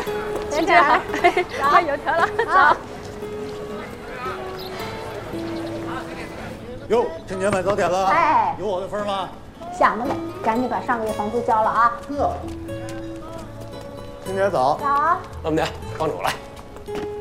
徐姐好，走，有车了，走。 哟，亲姐们早点了， 哎， 有我的份吗？ 想得美，赶紧把上个月房租交了啊！ 呵，亲姐早。 早。 老母娘，帮着我来。